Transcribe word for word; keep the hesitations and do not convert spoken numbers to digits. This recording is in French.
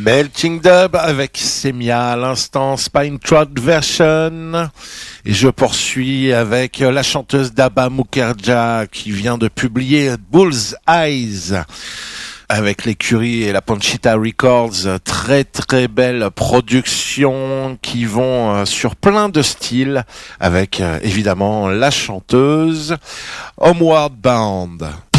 Melting Dub avec Semia à l'instant, Spine Trot Version. Et je poursuis avec la chanteuse Daba Mukherjee qui vient de publier Bull's Eyes avec l'écurie et la Panchita Records. Très très belle production qui vont sur plein de styles avec évidemment la chanteuse Homeward Bound.